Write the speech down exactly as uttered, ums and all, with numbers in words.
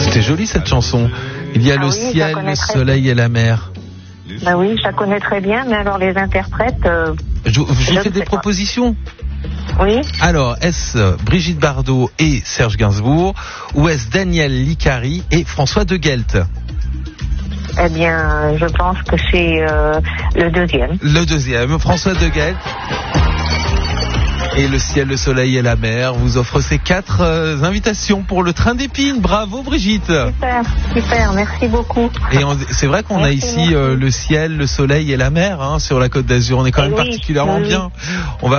C'était joli cette chanson. Il y a Ah le oui, ciel, le très... soleil et la mer. Bah oui, je la connais très bien, mais alors les interprètes... Euh, je je fais des propositions. Oui. Alors, est-ce Brigitte Bardot et Serge Gainsbourg, ou est-ce Daniel Licari et François de Guelt? Eh bien, je pense que c'est euh, le deuxième. Le deuxième, François de Guelt. Et le ciel, le soleil et la mer vous offre ces quatre euh, invitations pour le train d'épines. Bravo Brigitte. Super, super, merci beaucoup. Et on, c'est vrai qu'on merci, a ici merci. Euh, le ciel, le soleil et la mer hein, sur la Côte d'Azur. On est quand et même oui, particulièrement oui. bien. On va